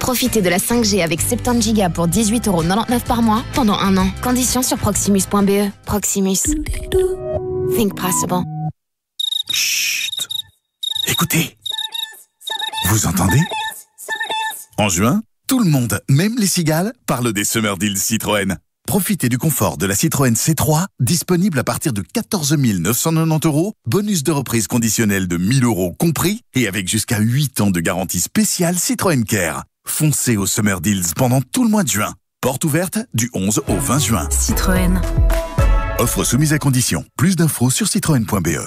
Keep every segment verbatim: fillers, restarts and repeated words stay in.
Profitez de la cinq G avec soixante-dix gigas pour dix-huit euros quatre-vingt-dix-neuf par mois pendant un an. Conditions sur proximus point b e. Proximus. Think possible. Chut. Écoutez. Vous entendez? En juin, tout le monde, même les cigales, parle des Summer Deals Citroën. Profitez du confort de la Citroën C trois, disponible à partir de quatorze mille neuf cent quatre-vingt-dix euros, bonus de reprise conditionnel de mille euros compris, et avec jusqu'à huit ans de garantie spéciale Citroën Care. Foncez au Summer Deals pendant tout le mois de juin. Porte ouverte du onze au vingt juin. Citroën. Offre soumise à condition. Plus d'infos sur citroën point b e.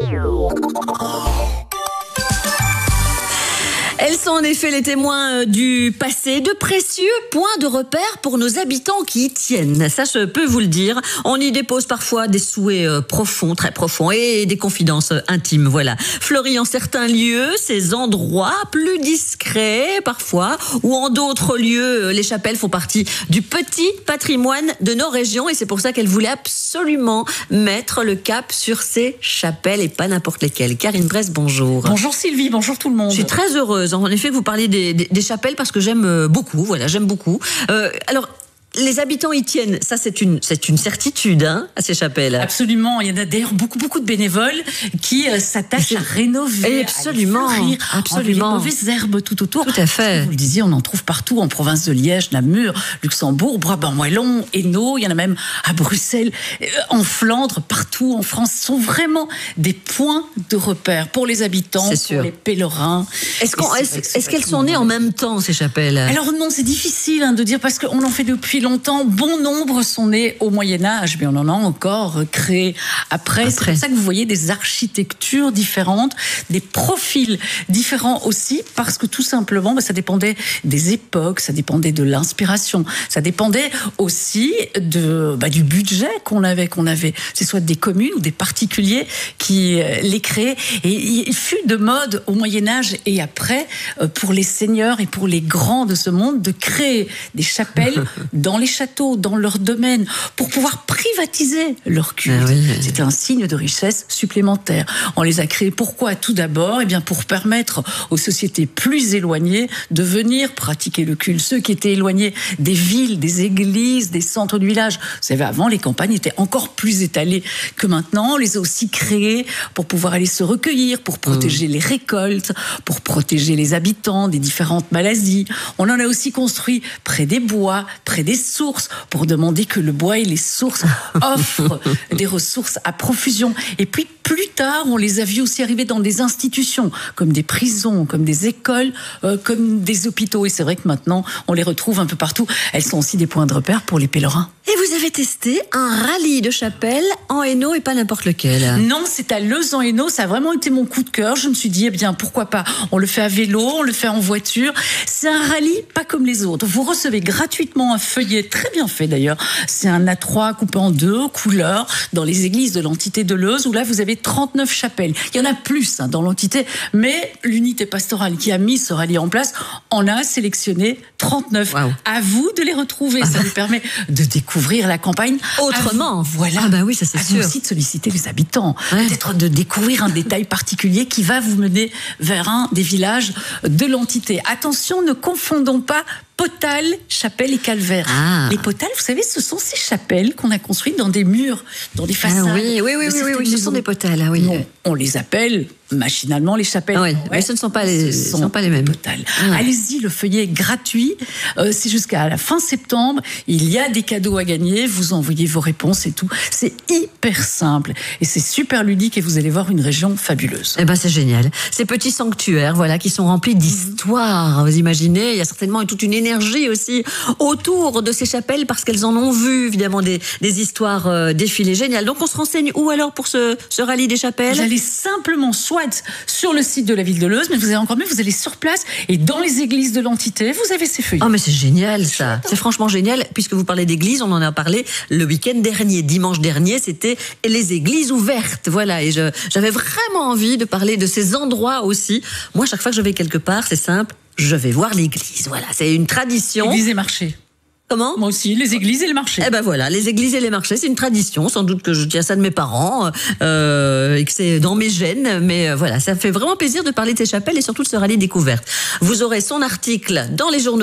Elles sont en effet les témoins du passé, de précieux points de repère pour nos habitants qui y tiennent. Ça, je peux vous le dire. On y dépose parfois des souhaits profonds, très profonds, et des confidences intimes. Voilà. Fleuris en certains lieux, ces endroits plus discrets parfois, ou en d'autres lieux, les chapelles font partie du petit patrimoine de nos régions, et c'est pour ça qu'elle voulait absolument mettre le cap sur ces chapelles, et pas n'importe lesquelles. Karine Bresse, bonjour. Bonjour Sylvie, bonjour tout le monde. Je suis très heureuse. En effet, que vous parlez des, des, des chapelles parce que j'aime beaucoup. Voilà, j'aime beaucoup. Euh, alors. Les habitants y tiennent, ça c'est une c'est une certitude, hein, à ces chapelles. Absolument, il y en a d'ailleurs beaucoup beaucoup de bénévoles qui euh, s'attachent à rénover, absolument, à les absolument, enlever les mauvaises herbes tout autour. Tout à fait. Vous le disiez, on en trouve partout en province de Liège, Namur, Luxembourg, Brabant-Wallon, Hainaut. Il y en a même à Bruxelles, en Flandre, partout en France. Ce sont vraiment des points de repère pour les habitants, pour sûr. les pèlerins. Est-ce qu'on, est-ce, est-ce qu'elles sont nées en même temps, ces chapelles? Alors non, c'est difficile hein, de dire parce qu'on en fait depuis longtemps. Bon nombre sont nés au Moyen-Âge, mais on en a encore créé après. après. C'est pour ça que vous voyez des architectures différentes, des profils différents aussi, parce que tout simplement, bah, ça dépendait des époques, ça dépendait de l'inspiration, ça dépendait aussi de, bah, du budget qu'on avait, qu'on avait. C'est soit des communes ou des particuliers qui euh, les créaient. Et il fut de mode au Moyen-Âge et après, euh, pour les seigneurs et pour les grands de ce monde, de créer des chapelles dans les châteaux, dans leur domaine, pour pouvoir privatiser leur culte. Ah oui. C'était un signe de richesse supplémentaire. On les a créés pourquoi? Tout d'abord, eh bien pour permettre aux sociétés plus éloignées de venir pratiquer le culte. Ceux qui étaient éloignés des villes, des églises, des centres du village. Vous savez, avant, les campagnes étaient encore plus étalées que maintenant. On les a aussi créées pour pouvoir aller se recueillir, pour protéger mmh. les récoltes, pour protéger les habitants des différentes maladies. On en a aussi construit près des bois, près des sources, pour demander que le bois et les sources offrent des ressources à profusion. Et puis plus tard, on les a vus aussi arriver dans des institutions, comme des prisons, comme des écoles, euh, comme des hôpitaux. Et c'est vrai que maintenant, on les retrouve un peu partout. Elles sont aussi des points de repère pour les pèlerins. Et vous avez testé un rallye de chapelles en Hainaut et pas n'importe lequel? Non, c'est à Leuze en Hainaut. Ça a vraiment été mon coup de cœur. Je me suis dit, eh bien, pourquoi pas? On le fait à vélo, on le fait en voiture. C'est un rallye pas comme les autres. Vous recevez gratuitement un feuillet, très bien fait d'ailleurs. C'est un A trois coupé en deux couleurs dans les églises de l'entité de Leuze, où là, vous avez trente-neuf chapelles. Il y en a plus hein, dans l'entité, mais l'unité pastorale qui a mis ce rallye en place en a sélectionné trente-neuf. Wow. À vous de les retrouver. Ah ça bah. vous permet de découvrir la campagne autrement. Vous, voilà. Ah bah oui, ça c'est à sûr. Vous aussi de solliciter les habitants. Ouais. Peut-être de découvrir un détail particulier qui va vous mener vers un des villages de l'entité. Attention, ne confondons pas potales, chapelles et calvaires. Ah. Les potales, vous savez, ce sont ces chapelles qu'on a construites dans des murs, dans des façades. Ah oui, oui, oui, oui, oui, oui, ce sont des potales. Ah oui. Non, on les appelle machinalement les chapelles. Ah oui, ouais. Mais ce ne sont pas les, ce sont sont pas les mêmes. Potales. Ah. Allez-y, le feuillet est gratuit. Euh, c'est jusqu'à la fin septembre. Il y a des cadeaux à gagner. Vous envoyez vos réponses et tout. C'est hyper simple et c'est super ludique et vous allez voir une région fabuleuse. Eh ben c'est génial. Ces petits sanctuaires, voilà, qui sont remplis d'histoire. Vous imaginez, il y a certainement toute une énergie aussi autour de ces chapelles parce qu'elles en ont vu évidemment des, des histoires euh, défiler. Génial. Donc on se renseigne où alors pour ce, ce rallye des chapelles? Vous allez simplement soit sur le site de la ville de Leuze, mais vous allez encore mieux, vous allez sur place et dans les églises de l'entité, vous avez ces feuillets. Oh mais c'est génial ça, c'est franchement génial. Puisque vous parlez d'église, on en a parlé le week-end dernier, dimanche dernier, c'était les églises ouvertes. Voilà, et je, j'avais vraiment envie de parler de ces endroits aussi. Moi, chaque fois que je vais quelque part, c'est simple, je vais voir l'église. Voilà, c'est une tradition. Église et marché. Comment? Moi aussi, les églises et les marchés. Eh ben voilà, les églises et les marchés, c'est une tradition. Sans doute que je tiens ça de mes parents euh, et que c'est dans mes gènes. Mais euh, voilà, ça me fait vraiment plaisir de parler de ces chapelles et surtout de ce rallye découverte. Vous aurez son article dans les journaux.